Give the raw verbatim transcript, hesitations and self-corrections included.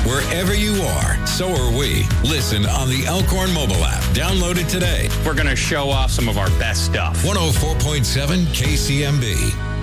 Wherever you are, so are we. Listen on the Elkhorn mobile app. Download it today. We're going to show off some of our best stuff. one oh four point seven K C M B.